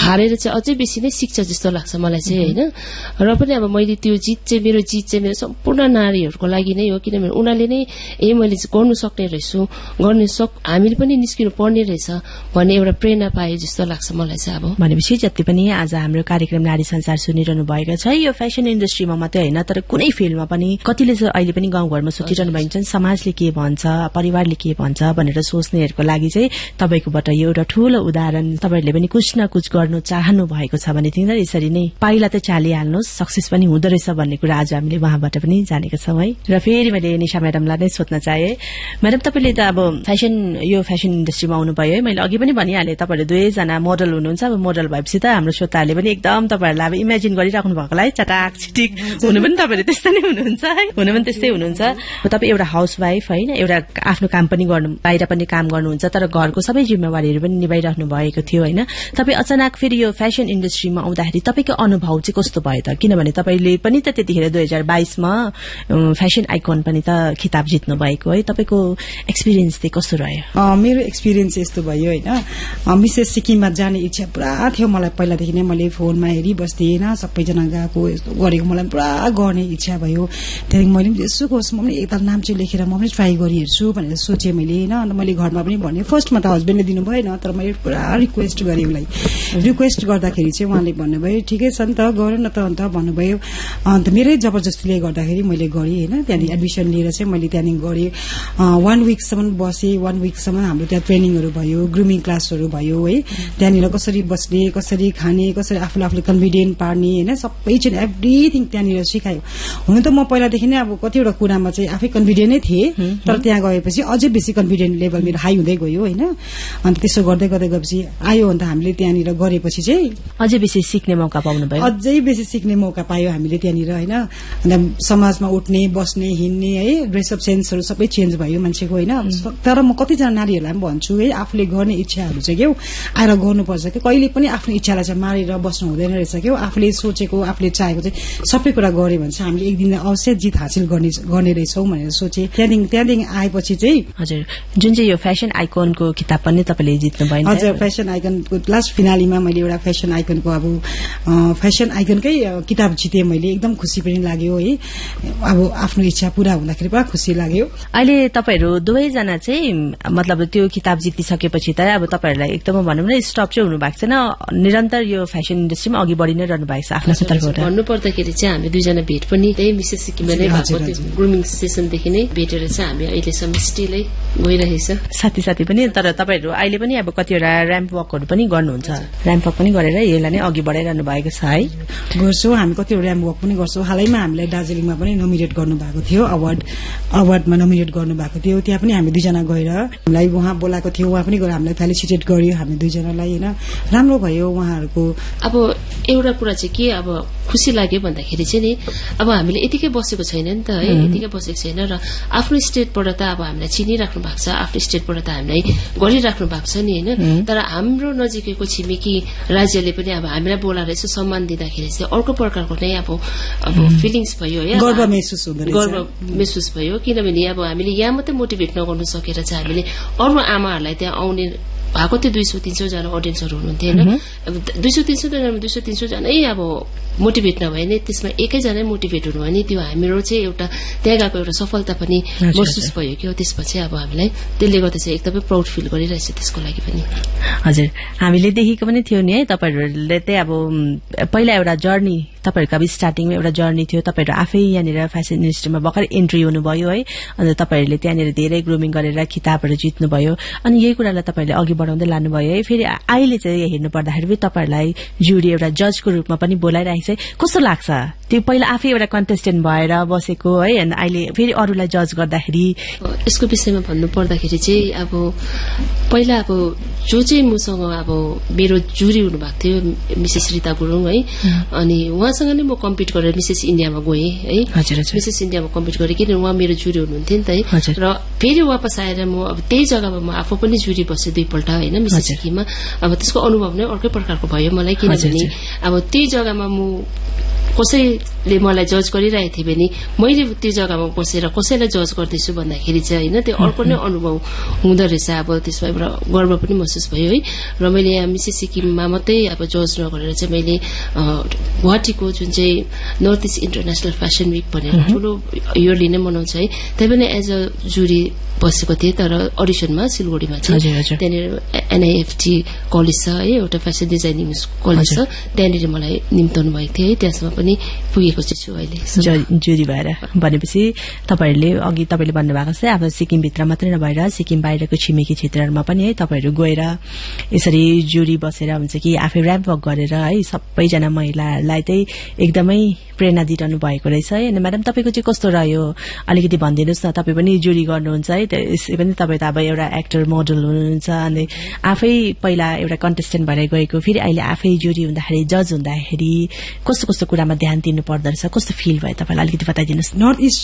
हारेर चाहिँ अझै बेसी नै सिक्छ जस्तो लाग्छ मलाई चाहिँ हैन। र पनि अब मैले त्यो मेरो जित चाहिँ मेरो सम्पूर्ण नारीहरूको लागि नै हो, किनभने उनीहरूले नै मैले गर्नु सक्ने रहेछु, हामीले पनि निस्किनु पर्ने रहेछ भन्ने एउटा प्रेरणा पाए जस्तो लाग्छ मलाई चाहिँ। अब भनेपछि जति पनि आज हाम्रो कार्यक्रम नारी संसार सुनिरहनु भएको छ, यो फेसन इन्डस्ट्रीमा मात्रै हैन तर कुनै फिल्डमा पनि कतिले चाहिँ अहिले पनि गाउँघरमा सोचिरहनु भएको छ समाजले के भन्छ, परिवारले के भन्छ भनेर सोच्नेहरूको लागि चाहिँ तपाईकोबाट यो एउटा ठूलो उदाहरण, तपाईहरुले पनि कुछ न कुछ गर्नु चाहनु भएको छ भने तिनीहरु यसरी नै पाइला त चालिहाल्नुस्, सक्सेस पनि हुँदो रहेछ भन्ने कुरा आज हामीले उहाँबाट पनि जानेका छौं है। र फेरि मैले निशा म्याडमलाई नै सोध्न चाहे, म्याडम तपाईले त अब यो फेसन इन्डस्ट्रीमा आउनु भयो है। मैले अघि पनि भनिहाले तपाईहरु दुवैजना मोडल हुनुहुन्छ। अब मोडल भएपछि त हाम्रो श्रोताहरूले पनि एकदम तपाईहरुलाई अब इमेजिन गरिराख्नु भएकोलाई चटाक छिटिक हुनु पनि तपाईहरु त्यस्तै नै हुनुहुन्छ है, हुनु पनि त्यस्तै हुनुहुन्छ। तपाई एउटा हाउसवाइफ हैन, एउटा आफ्नो काम पनि गर्नु, बाहिर पनि काम गर्नुहुन्छ तर घरको सबै जिम्मेवारीहरू पनि निभाइराख्नु भएको थियो हैन। तपाई अचानक फेरि यो फेसन इन्डस्ट्रीमा आउँदाखेरि तपाईको अनुभव चाहिँ कस्तो भयो त? किनभने तपाईले पनि त त्यतिखेर 2022 मा फेसन आइकन पनि त खिताब जित्नु भएको है। तपाईको एक्सपीरियन्स चाहिँ कस्तो रह्यो? मेरो एक्सपीरियन्स यस्तो भयो हैन, विशेष सिक्किममा जाने इच्छा पुरा थियो मलाई। पहिलादेखि नै मैले फोनमा हेरिबस्थे हैन, सबैजना गएको यस्तो गरेको मलाई पुरा गर्ने इच्छा भयो। त्यहाँदेखि मैले यसो कोर्स म पनि एकताल नाम चाहिँ लेखेर म पनि ट्राई गरिहेर्छु भनेर सोचे मैले हैन। अनि मैले घरमा पनि भने, फर्स्टमा त हस्बेन्डले दिनु भएन तर मैले पुरा रिक्वेस्ट गरेँ उसलाई। रिक्वेस्ट गर्दाखेरि चाहिँ उहाँले भन्नुभयो ठिकै छ नि त गर न त अन्त भन्नुभयो। अन्त मेरै जबरजस्तीले गर्दाखेरि मैले गरेँ हैन। त्यहाँदेखि एडमिसन लिएर चाहिँ मैले त्यहाँदेखि गरेँ। 1 वीकसम्म बसेँ। 1 वीकसम्म हाम्रो त्यहाँ ट्रेनिङहरू भयो, ग्रुमिङ क्लासहरू भयो है। त्यहाँनिर कसरी बस्ने, कसरी खाने, कसरी आफूले कन्फिडेन्ट पार्ने हैन, सबै चाहिँ एभ्रिथिङ त्यहाँनिर सिकायो। हुन त म पहिलादेखि नै अब कतिवटा कुरामा चाहिँ आफै कन्फिडेन्टै थिएँ, तर त्यहाँ गएपछि अझै बेसी कन्फिडेन्ट लेभल मेरो हाई हुँदै गयो हैन। अन्त त्यसो गर्दै गएपछि आयो। अन्त हामीले त्यहाँनिर गरेपछि चाहिँ अझै बेसी सिक्ने मौका पाउनु भयो। अझै बेसी सिक्ने मौका पायो हामीले त्यहाँनिर हैन। अन्त समाजमा उठ्ने, बस्ने, हिँड्ने है, ड्रेस अफ सेन्सहरू सबै चेन्ज भयो मान्छेको हैन। तर म कतिजना नारीहरूलाई पनि भन्छु है, आफूले गर्ने इच्छाहरू चाहिँ के हो आएर गर्नुपर्छ कि कहिले पनि आफ्नो इच्छालाई चाहिँ मारेर बस्नु हुँदैन रहेछ के हो। आफूले सोचेको, आफूले चाहेको चाहिँ सबै कुरा गरे भने चाहिँ हामीले एक दिन अवश्य जित हासिल गर्ने रहेछौँ भनेर सोचे। त्यहाँदेखि आएपछि चाहिँ हजुर जुन चाहिँ यो फेसन आइकनको किताब पनि तपाईले जित्नु भयो। हजुर, फेसन आइकनको लास्ट फिनालीमा मैले एउटा फेसन आइकनको फेसन आइकनकै किताब जितेँ मैले। एकदम खुसी पनि लाग्यो है। अब आफ्नो इच्छा पूरा हुँदाखेरि पुरा खुसी लाग्यो। अहिले तपाईहरु दुवैजना चाहिँ मतलब त्यो किताब जितिसकेपछि त अब तपाईहरुलाई एकदम भनौं न स्टप चाहिँ हुनु भएको छैन, निरन्तर यो फेसन इन्डस्ट्रीमा अघि बढी नै रहनु भएको छ आफ्नो तर्फबाट। भन्नु पर्दाखेरि चाहिँ हामी दुईजना भेट पनि त्यही मिसेस सिक्किममा नै भएको थियो। ग्रुमिङ सेसनदेखि नै भेटेर चाहिँ हामी अहिलेसम्म स्टिलै गइरहेछ साथी पनि। तर तपाईहरु अहिले पनि अब कतिवटा र्याम्प वकहरु पनि गर्नुहुन्छ, र्याम्प वक पनि गरेर यसलाई नै अघि बढाइरहनु भएको छ है। गर्छौं हामी, कतिवटा र्याम्प वक पनि गर्छौं। हालैमा हामीलाई दार्जिलिङमा पनि नोमिनेट गर्नु भएको थियो, अवार्डमा नोमिनेट गर्नु भएको थियो। त्यहाँ पनि हामी दुईजना गएर हामीलाई उहाँ बोलाएको थियो, उहाँ पनि गएर हामीलाई फेलिसिटेट गर्यो हामी दुईजनालाई हैन। राम्रो भयो उहाँहरुको। अब एउटा कुरा चाहिँ के अब खुसी लाग्यो भन्दाखेरि चाहिँ नि अब हामीले यतिकै बसेको छैन नि त है, यतिकै बसेको छैन र आफ्नो स्टेटबाट त अब हामीलाई चिनिराख्नु भएको छ, आफ्नो स्टेटबाट त हामीलाई गरिराख्नु भएको छ नि हैन। तर हाम्रो नजिकैको छिमेकी राज्यले पनि अब हामीलाई बोलाएर यसो सम्मान दिँदाखेरि चाहिँ अर्को प्रकारको नै अब फिलिङ्स भयो है, गर्व महसुस भयो। किनभने अब हामीले यहाँ मात्रै मोटिभेट नगर्नु सकेर चाहिँ हामीले अरू आमाहरूलाई त्यहाँ आउने भएको थियो। 200-300 जना अडियन्सहरू हुनुहुन्थ्यो हैन। अब 200-300 जनै अब मोटिभेट नभए नि त्यसमा एकैजना मोटिभेट हुनु भने त्यो हाम्रो चाहिँ एउटा त्यहाँ गएको एउटा सफलता पनि महसुस भयो कि त्यसपछि अब हामीलाई त्यसले गर्दा चाहिँ एकदमै प्राउड फिल गरिरहेछ त्यसको लागि पनि। हजुर हामीले देखेको पनि थियो नि है, तपाईहरुले चाहिँ अब पहिला एउटा जर्नी तपाईहरुको अब स्टार्टिङमा एउटा जर्नी थियो, तपाईहरु आफै यहाँनिर फेसन इन्डस्ट्रीमा भर्खर एन्ट्री हुनुभयो है। अनि तपाईहरुले त्यहाँनिर धेरै ग्रुमिङ गरेर खिताबहरु जित्नुभयो अनि यही कुरालाई तपाईहरुले अघि बढाउँदै लानुभयो है। फेरि अहिले चाहिँ हेर्नु पर्दाखेरि तपाईहरुलाई जुरी एउटा जजको रूपमा पनि बोलाइरहेको छ, कस्तो लाग्छ? त्यो पहिला आफै एउटा कन्टेस्टेन्ट भएर बसेको है अनि अहिले फेरि अरूलाई जज गर्दाखेरि यसको विषयमा भन्नु पर्दाखेरि चाहिँ अब पहिला अब जो चाहिँ मसँग अब मेरो जुरी हुनुभएको थियो मिसेस रिता गुरुङ है, अनि उहाँसँग नै म कम्पिट गरेर मिसेस इन्डियामा गएँ है। मिसेस इन्डियामा कम्पिट गरेँ किनभने उहाँ मेरो जुरी हुनुहुन्थ्यो नि त है। र फेरि वापस आएर म अब त्यही जग्गामा म आफू पनि जुरी बसेँ 2 पल्ट होइन मिसेस सिक्किममा। अब त्यसको अनुभव नै अर्कै प्रकारको भयो मलाई, किनभने अब त्यही जग्गामा म कसै ले मलाई जज गरिरहेको थिएँ भने मैले त्यो जग्गामा बसेर कसैलाई जज गर्दैछु भन्दाखेरि चाहिँ होइन त्यो अर्को नै अनुभव हुँदो रहेछ। अब त्यसमा एउटा गर्व पनि महसुस भयो है। र मैले यहाँ मिसेस सिक्किममा मात्रै अब जज नगरेर चाहिँ मैले गुवाहाटीको जुन चाहिँ north east international fashion week भनेर ठुलो इयरली नै मनाउँछ है, त्यही पनि एज अ जुरी बसेको थिएँ। तर अडिसनमा सिलगढीमा चाहिँ त्यहाँनिर एनआइएफटी कलेज छ है, एउटा फेसन डिजाइनिङ कलेज छ, त्यहाँनिर मलाई निम्ताउनु भएको थियो है, त्यहाँसम्म पनि पुगेको चाहिँ छु अहिले जुरी भएर। भनेपछि तपाईँहरूले अघि तपाईँले भन्नुभएको छ अब सिक्किमभित्र मात्रै नभएर सिक्किम बाहिरको छिमेकी क्षेत्रहरूमा पनि है तपाईँहरू गएर यसरी जुरी बसेर हुन्छ कि आफै र्याम्प वक गरेर है सबैजना महिलाहरूलाई चाहिँ एकदमै प्रेरणा दिइरहनु भएको रहेछ है। अनि म्याडम तपाईँको चाहिँ कस्तो रह्यो अलिकति भनिदिनुहोस् न। तपाईँ पनि जुरी गर्नुहुन्छ है, यसै पनि तपाईँ त अब एउटा एक्टर मोडल हुनुहुन्छ अनि आफै पहिला एउटा कन्टेस्टेन्ट भएर गएको, फेरि अहिले आफै जुरी हुँदाखेरि जज हुँदाखेरि कस्तो कस्तो कुरामा ध्यान दिनु पर्दो रहेछ, कस्तो फिल भयो तपाईँलाई अलिकति बताइदिनुहोस्।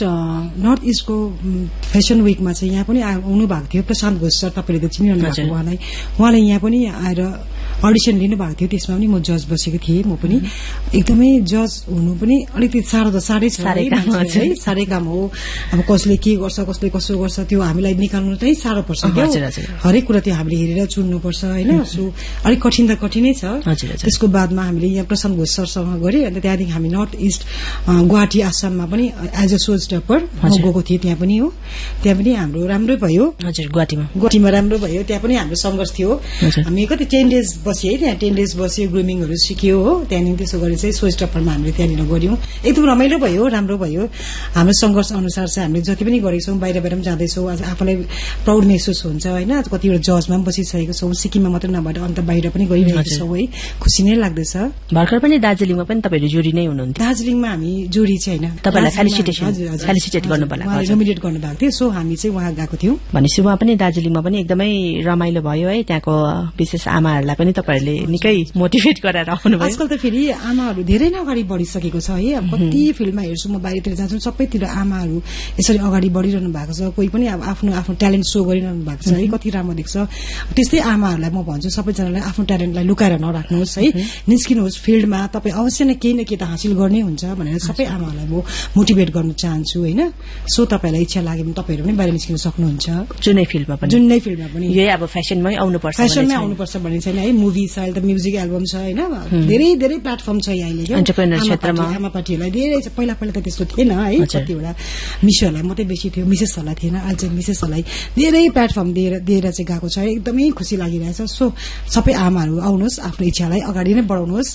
नर्थ इस्टको फेसन विकमा चाहिँ यहाँ पनि आउनु भएको थियो प्रशान्त घोष सर, तपाईँले त चिनिरहनु भएको उहाँले यहाँ पनि आएर अडिसन लिनुभएको थियो, त्यसमा पनि म जज बसेको थिएँ। म पनि एकदमै जज हुनु पनि अलिकति साह्रो त साह्रै छ, साह्रै काम हो। अब कसले के गर्छ कसले कसो गर्छ त्यो हामीलाई निकाल्नु चाहिँ साह्रो पर्छ, हरेक कुरा त्यो हामीले हेरेर चुन्नुपर्छ होइन। सो अलिक कठिन त कठिनै छ। त्यसको बादमा हामीले यहाँ प्रशान्त घोष सरसँग गऱ्यो, अन्त त्यहाँदेखि हामी नर्थ इस्ट गुवाहाटी आसाममा पनि एज अ सोज टपर गएको थिएँ, त्यहाँ पनि हो, त्यहाँ पनि हाम्रो राम्रै भयो। गुवाहाटीमा राम्रो भयो, त्यहाँ पनि हाम्रो संघर्ष थियो। हामी कति 10 डेज बस्यो है, त्यहाँ 10 डेज बस्यो, ग्रुमिङहरू सिक्यो हो। त्यहाँदेखि त्यसो गरी चाहिँ सोज टपरमा हामीले त्यहाँनिर गऱ्यौँ, एकदम रमाइलो भयो, राम्रो भयो। हाम्रो संघर्ष अनुसार चाहिँ हामीले जति पनि गरेको छौँ, बाहिर पनि जाँदैछौँ, आफूलाई प्राउड महसुस हुन्छ होइन। कतिवटा जजमा पनि बसिसकेको छौँ, सिक्किममा मात्रै नभएर अन्त बाहिर पनि गइरहेको छौँ है, खुसी नै लाग्दैछ। भर्खर पनि दार्जिलिङमा पनि तपाईँहरू जुरी नै हुनुहुन्थ्यो? दार्जिलिङमा हामी जुरी चाहिँ होइन, तपाईँलाई फेलिसिटेट नोमिनेट गर्नुभएको थियो, सो हामी चाहिँ वहाँ गएको थियौँ। भनेपछि उहाँ पनि दार्जिलिङमा पनि एकदमै रमाइलो भयो है, त्यहाँको विशेष आमाहरूलाई पनि तपाईँहरूले निकै मोटिभेट गरेर आउनुभयो। आजकल त फेरि आमाहरू धेरै नै अगाडि बढिसकेको छ है। अब कति फिल्ममा हेर्छु म, बाहिरतिर जान्छु, सबैतिर आमाहरू यसरी अगाडि बढिरहनु भएको छ, कोही पनि अब आफ्नो ट्यालेन्ट सो गरिरहनु भएको छ है, कति राम्रो देख्छ। त्यस्तै आमाहरूलाई म भन्छु सबैजनालाई आफ्नो ट्यालेन्टलाई लुकाएर नराख्नुहोस् है, निस्किनुहोस् फिल्डमा, तपाईँ अवश्य नै केही न केही त हासिल गर्नै हुन्छ भनेर सबै आमाहरूलाई म मोटिभेट गर्न चाहन्छु होइन। सो तपाईँलाई इच्छा लाग्यो भने तपाईँहरू पनि बाहिर निस्किन सक्नुहुन्छ, जुनै फिल्डमा पनि। यही अब फेसनमै आउनुपर्छ भन्ने छैन है, मुभी छ, अहिले त म्युजिक एल्बम छ होइन, धेरै धेरै प्लेटफर्म छ अहिले एन्टरप्रेन्योर क्षेत्रमा। आमापाटीहरूलाई धेरै छ, पहिला त त्यस्तो थिएन है, कतिवटा मिसहरूलाई मात्रै बेसी थियो, मिसेसहरूलाई थिएन, अहिले चाहिँ मिसेसहरूलाई धेरै प्लेटफर्म दिएर चाहिँ गएको छ, एकदमै खुसी लागिरहेछ। सो सबै आमाहरू आउनुहोस्, आफ्नो इच्छालाई अगाडि नै बढाउनुहोस्।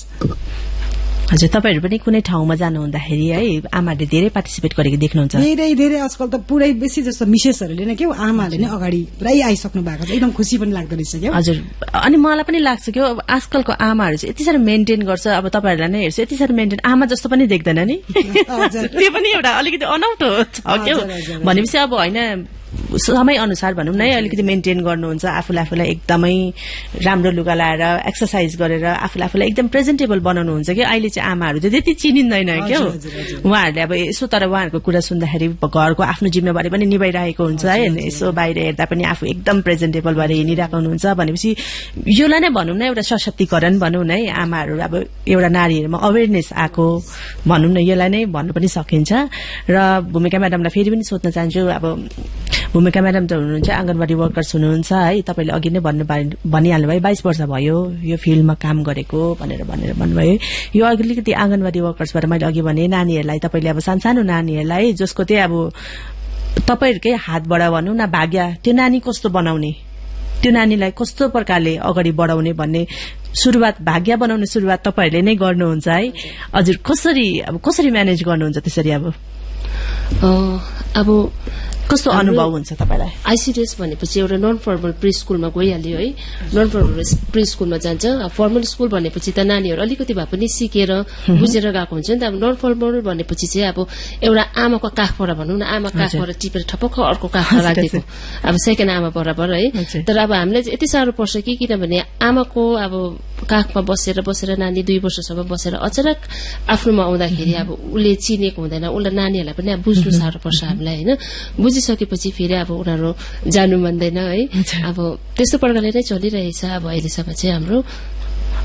हजुर, तपाईँहरू पनि कुनै ठाउँमा जानु हुँदाखेरि है आमाहरूले धेरै पार्टिसिपेट गरेको देख्नुहुन्छ? धेरै आजकल त पुरै बेसी जस्तो मिसेसहरूले नै के हो, आमाहरूले नै अगाडि पुरै आइसक्नु भएको छ, एकदम खुसी पनि लाग्दो रहेछ क्या। हजुर, अनि मलाई पनि लाग्छ कि आजकलको आमाहरू चाहिँ यति साह्रो मेन्टेन गर्छ, अब तपाईँहरूलाई नै हेर्छु यति साह्रो मेन्टेन, आमा जस्तो पनि देख्दैन नि त्यो पनि एउटा अलिकति अनौठो छ क्या। भनेपछि अब होइन समय अनुसार भनौँ न अलिकति मेन्टेन गर्नुहुन्छ, आफूलाई एकदमै राम्रो लुगा लाएर एक्सर्साइज गरेर आफूलाई एकदम प्रेजेन्टेबल बनाउनुहुन्छ कि। अहिले चाहिँ आमाहरू चाहिँ त्यति चिनिँदैन क्या उहाँहरूले, अब यसो तर उहाँहरूको कुरा सुन्दाखेरि घरको आफ्नो जिम्मेवारी पनि निभाइरहेको हुन्छ है, यसो बाहिर हेर्दा पनि आफू एकदम प्रेजेन्टेबल भएर हिँडिरहेको हुनुहुन्छ। भनेपछि योलाई नै भनौँ न एउटा सशक्तिकरण भनौँ न है, आमाहरू अब एउटा नारीहरूमा अवेरनेस आएको भनौँ न, यसलाई नै भन्नु पनि सकिन्छ। र भूमिका म्याडमलाई फेरि पनि सोध्न चाहन्छु, अब भूमिका म्याडम त हुनुहुन्छ आँगनवाडी वर्कर्स हुनुहुन्छ है, तपाईँले अघि नै भनिहाल्नु भयो 22 वर्ष भयो यो फिल्डमा काम गरेको भनेर भन्नुभयो। यो अलिकति आँगनवाडी वर्कर्सबाट मैले अघि भने नानीहरूलाई, तपाईँले अब सानो नानीहरूलाई जसको चाहिँ अब तपाईँहरूकै हातबाट भनौँ न भाग्य, त्यो नानी कस्तो बनाउने, त्यो नानीलाई कस्तो प्रकारले अगाडि बढाउने भन्ने शुरूआत, भाग्य बनाउने शुरूआत तपाईँहरूले नै गर्नुहुन्छ है। हजुर, कसरी म्यानेज गर्नुहुन्छ त्यसरी? अब कस्तो अनुभव हुन्छ तपाईँलाई? आइसिडिएस भनेपछि एउटा नन फर्मल प्री स्कुलमा गइहाल्यो है, नन फर्मल प्री स्कुलमा जान्छ। फर्मल स्कुल भनेपछि त नानीहरू अलिकति भए पनि सिकेर बुझेर गएको हुन्छ नि त। अब नन फर्मल भनेपछि चाहिँ अब एउटा आमाको काखबाट भनौँ न, आमा काखबाट टिपेर ठपक्क अर्को काखमा राखिदिएको, अब सेकेन्ड आमा बराबर है। तर अब हामीलाई चाहिँ यति साह्रो पर्छ कि, किनभने आमाको अब काखमा बसेर नानी 2 वर्षसम्म बसेर अचानक आफ्नोमा आउँदाखेरि अब उसले चिनेको हुँदैन, उसलाई नानीहरूलाई पनि अब बुझ्नु साह्रो पर्छ हामीलाई होइन। बुझिसकेपछि फेरि अब उनीहरू जानु मान्दैन है, अब त्यस्तो प्रकारले नै चलिरहेछ अब अहिलेसम्म चाहिँ हाम्रो।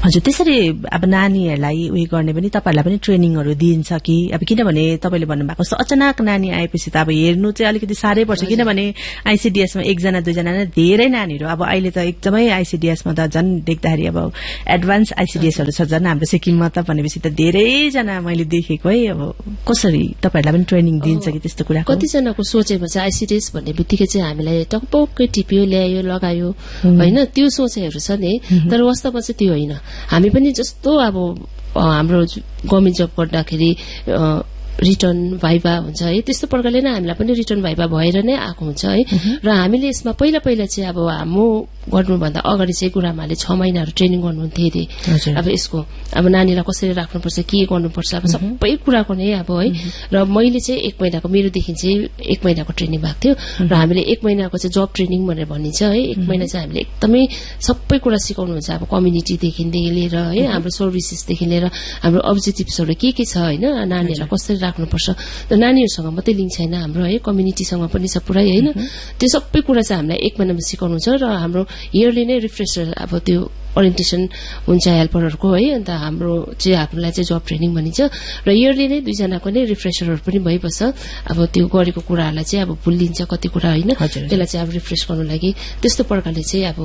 हजुर त्यसरी अब नानीहरूलाई उयो गर्ने पनि तपाईहरुलाई पनि ट्रेनिङहरू दिइन्छ कि अब किनभने तपाईले भन्नुभएको जस्तो अचानक नानी आएपछि त अब हेर्नु चाहिँ अलिकति साह्रै पर्छ किनभने आईसीडीएस मा एकजना दुईजना नै धेरै नानीहरू अब अहिले त एकदमै आईसीडीएस मा त झन् देख्दाखेरि अब एडभान्स आईसीडीएसहरू छ झन् हाम्रो सिक्किममा त भनेपछि त धेरै जना मैले देखेको है अब कसरी तपाईहरुलाई पनि ट्रेनिङ दिइन्छ कि त्यस्तो कुरा कतिजनाको सोचेमा चाहिँ आईसीडीएस भन्ने बित्तिकै चाहिँ हामीलाई टक्पक्कै टिप्यो ल्यायो लगायो हैन त्यो सोचेहरू छ नि तर वास्तवमा चाहिँ त्यो होइन हामी पनि जस्तो अब हाम्रो गभर्नमेन्ट जब गर्दाखेरि रिटर्न भाइभा हुन्छ है त्यस्तो प्रकारले नै हामीलाई पनि रिटर्न भाइभा भएर नै आएको हुन्छ है र हामीले यसमा पहिला चाहिँ अब हाम्रो गर्नुभन्दा अगाडि चाहिँ गुरुआमाले 6 महिनाहरू ट्रेनिङ गर्नुहुन्थ्यो अरे अब यसको अब नानीलाई कसरी राख्नुपर्छ के गर्नुपर्छ अब सबै कुराको नै अब है र मैले चाहिँ 1 महिनाको मेरोदेखि चाहिँ 1 महिनाको ट्रेनिङ भएको थियो र हामीले 1 महिनाको चाहिँ जब ट्रेनिङ भनेर भनिन्छ है 1 महिना चाहिँ हामीले एकदमै सबै कुरा सिकाउनुहुन्छ अब कम्युनिटीदेखि लिएर है हाम्रो सर्भिसेसदेखि लिएर हाम्रो अब्जेक्टिभ्सहरू के छ हैन नानीहरूलाई कसरी राख्नुपर्छ र नानीहरूसँग मात्रै लिङ्क छैन हाम्रो है कम्युनिटीसँग पनि छ पुरै हैन त्यो सबै कुरा चाहिँ हामीलाई 1 महिनामा सिकाउनुहुन्छ र हाम्रो इयरली नै रिफ्रेसर अब त्यो ओरिएन्टेसन हुन्छ हेल्परहरुको है अन्त हाम्रो चाहिँ हामीलाई चाहिँ जब ट्रेनिङ भनिन्छ र इयरली नै 2 जनाको नै रिफ्रेसरहरु पनि भइबस्छ अब त्यो गरेको कुराहरुलाई चाहिँ अब भुलिन्छ कति कुरा हैन त्यसलाई चाहिँ अब रिफ्रेश गर्नु लागि त्यस्तो प्रकारले चाहिँ अब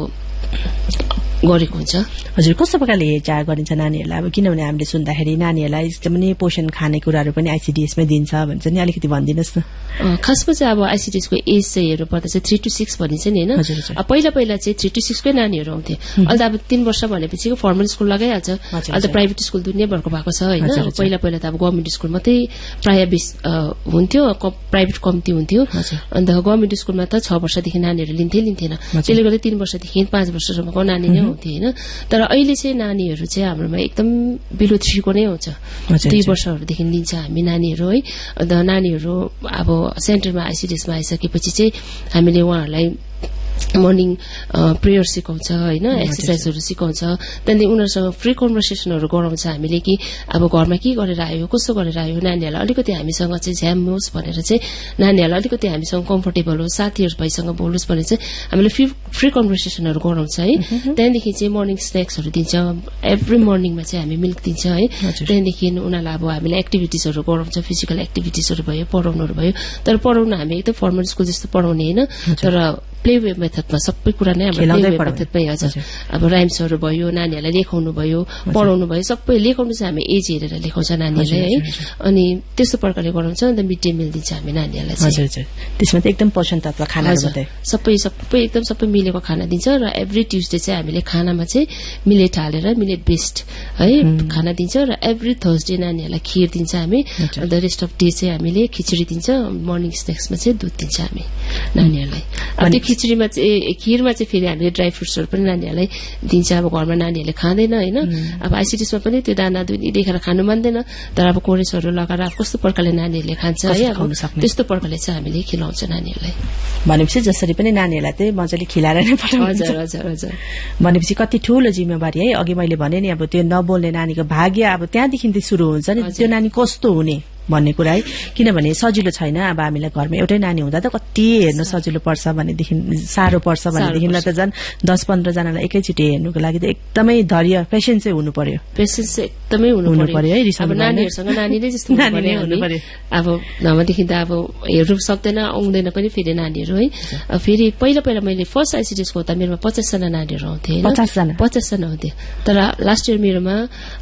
गरेको हुन्छ हजुर कस्तो प्रकारले हेरचाह गरिन्छ नानीहरुलाई अब किनभने हामीले सुन्दाखेरि नानीहरुलाई एकदमै पोषण खाने कुराहरु पनि आईसीडीएस मै दिन्छ भन्छ नि अलिकति भनिदिनुस् न खासमा चाहिँ अब आईसीडीएस को एज चाहिँ हेर्नु पर्दा चाहिँ 3 to 6 भनिन्छ नि हैन अब पहिला चाहिँ 3 to 6 कै नानीहरु आउँथे अहिले अब 3 वर्ष भनेपछि फर्मल स्कुल लगाइहाल्छ अहिले त प्राइभेट स्कुल दुनिया भरको भएको छ हैन पहिला त अब गभर्नमेन्ट स्कुल मात्रै प्राय हुन्थ्यो प्राइभेट कम्ती हुन्थ्यो अन्त गभर्नमेन्ट स्कुलमा त 6 वर्षदेखि नानीहरु लिन्थेन त्यसले गर्दा 3 वर्षदेखि 5 वर्षसम्मको नानी नै हुन्थे हैन तर अहिले चाहिँ नानीहरु चाहिँ हाम्रोमा एकदम बिलो 3 को नै आउँछ 3 वर्षहरुदेखि लिन्छ हामी नानीहरु है अन्त नानीहरु अब सेन्टरमा आईसीडीएस मा आइसकेपछि चाहिँ हामीले उहाँहरुलाई मर्निङ प्रेयर सिकाउँछ हैन एक्सरसाइजहरु सिकाउँछ त्यहाँदेखि उनीहरुसँग फ्री कन्भर्सेसनहरु गराउँछ हामीले कि अब घरमा के गरेर आयो कसो गरेर आयो नानीहरुलाई अलिकति हामीसँग चाहिँ झ्याम्नुहोस् भनेर चाहिँ नानीहरुलाई अलिकति हामीसँग कम्फर्टेबल होस् साथीहरु भइसँग बोलोस् भनेर चाहिँ हामीले फ्री कन्भर्सेसनहरु गराउँछ है त्यहाँदेखि चाहिँ मर्निङ स्न्याक्सहरु दिन्छ एभ्री मर्निङमा चाहिँ हामी मिल्क दिन्छ है त्यहाँदेखि उनीहरुलाई अब हामीले एक्टिभिटिजहरु गराउँछ फिजिकल एक्टिभिटिजहरु भयो पढाउनुहरु भयो तर पढाउन हामी एकदम फर्मल स्कुल जस्तो पढाउने हैन तर प्ले वे मेथडमा सबै कुरा नै हाम्रो प्ले वे मेथडमै हजुर अब राइम्सहरु भयो नानीहरुलाई लेखाउनु भयो पढाउनु भयो सबै लेखाउनु चाहिँ हामी एज हेरेर लेखाउँछ नानीहरुले है अनि त्यस्तो प्रकारले गराउँछ अन्त मिड डे मिल दिन्छ हामी नानीहरुलाई चाहिँ हजुर त्यसमा त एकदम पोषण तत्व खाना मात्रै सबै एकदम सबै मिलेको खाना दिन्छ र एभ्री ट्युसडे चाहिँ हामीले खानामा चाहिँ मिलेट हालेर मिलेट बेस्ड है खाना दिन्छ र एभ्री थर्सडे नानीहरुलाई खीर दिन्छ हामी अन्त रेस्ट अफ डे चाहिँ हामीले खिचडी दिन्छ मर्निङ स्न्याक्समा चाहिँ दूध दिन्छ हामी नानीहरुलाई अब खिचडीमा चाहिँ खीरमा चाहिँ फेरि हामीले ड्राई फ्रुट्सहरु पनि नानीहरुलाई दिन्छ अब घरमा नानीहरुले खाँदैन हैन अब आईसीडीएसमा पनि त्यो दाना दुनी देखेर खानु मान्दैन तर अब कोरेसहरु लगाएर कस्तो प्रकारले नानीहरुले खान्छ है अब त्यस्तो प्रकारले चाहिँ हामीले खिलाउँछ नानीहरुलाई भनेपछि जसरी पनि नानीहरुलाई चाहिँ मजाले खिलाएर नै पठाउँछ हजुर भनेपछि कति ठूलो जिम्मेवारी है अघि मैले भने नि अब त्यो नबोल्ने नानीको भाग्य अब त्यहाँदेखि त सुरु हुन्छ नि त्यो नानी कस्तो हुने भन्ने कुरा है किनभने सजिलो छैन अब हामीलाई घरमा एउटै नानी हुँदा त कति हेर्न सजिलो पर्छ भनेदेखि साह्रो पर्छ भनेदेखिलाई त झन् 10-15 जनालाई एकैचोटि हेर्नुको लागि त एकदमै धैर्य पेशेन्स चाहिँ हुनु पर्यो पेशेन्स एकदमै हुनु पर्यो है अब नानीहरुसँग नानीले जस्तो हुनु पर्यो अब नभएदेखि त अब हेर्नु सक्दैन आउँदैन पनि फेरि नानीहरु है फेरि पहिला मैले फर्स्ट आईसीडीएस को त मेरोमा 50 जना नानीहरु आउँथे 50 जना आउँथे तर लास्ट इयर मेरोमा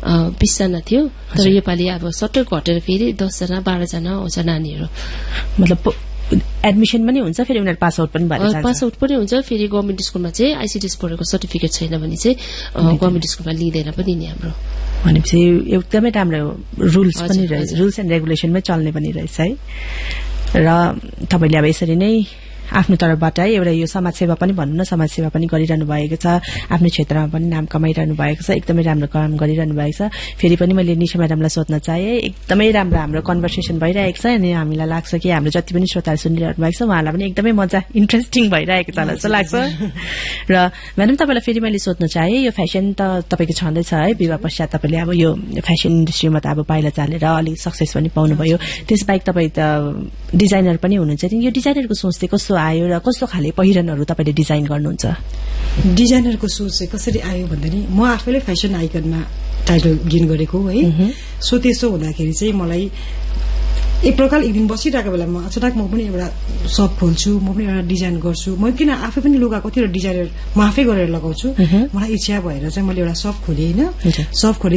20 जना थियो तर योपालि अब सट्टै घटेर फेरि 10 जना 12 जना आउँछ नानीहरु मतलब एडमिसन पनि हुन्छ फेरि उनीहरु पास आउट पनि भएर जान्छ पास आउट पनि हुन्छ फेरि गभर्नमेन्ट स्कुलमा चाहिँ आईसीडीएस पढेको सर्टिफिकेट छैन भने चाहिँ गभर्नमेन्ट स्कुलमा लिँदैन पनि नि हाम्रो भनेपछि एकदमै राम्रो रुल्स पनि रहेछ रुल्स एन्ड रेगुलेसनमै चल्ने पनि रहेछ है र तपाईले अब यसरी नै आफ्नो तर्फबाट है एउटा यो समाजसेवा पनि भन्नु न समाजसेवा पनि गरिरहनु भएको छ आफ्नो क्षेत्रमा पनि नाम कमाइरहनु भएको छ एकदमै राम्रो काम गरिरहनु भएको छ फेरि पनि मैले निशा म्याडमलाई सोध्न चाहे एकदमै राम्रो हाम्रो कन्भर्सेसन भइरहेको छ अनि हामीलाई लाग्छ कि हाम्रो जति पनि श्रोताहरु सुनिरहनु भएको छ उहाँलाई पनि एकदमै मजा इन्ट्रेस्टिङ भइरहेको छ जस्तो लाग्छ र म्याडम तपाईलाई फेरि मैले सोध्न चाहे यो फेसन त तपाईको छँदैछ है विवाह पश्चात तपाईले अब यो फेसन इन्डस्ट्रीमा त अब पाइला चालेर अलि सक्सेस पनि पाउनु भयो त्यसबाहेक तपाई त डिजाइनर पनि हुनुहुन्छ नि यो डिजाइनरको सोच चाहिँ कस्तो आयो र कस्तो खाले पहिरनहरू तपाईले डिजाइन गर्नुहुन्छ? डिजाइनरको सोच चाहिँ कसरी आयो भन्दा नि म आफैले फेसन आइकनमा टाइटल गेन गरेको है। सो त्यसो हुँदाखेरि चाहिँ मलाई एक प्रकार एक दिन बसिरहेको बेलामा अचानक म पनि एउटा सप खोल्छु, म पनि एउटा डिजाइन गर्छु, म किन आफै पनि लुगा कतिवटा डिजाइनर म आफै गरेर लगाउँछु, मलाई इच्छा भएर चाहिँ मैले एउटा सप खोलेँ होइन। सप खोले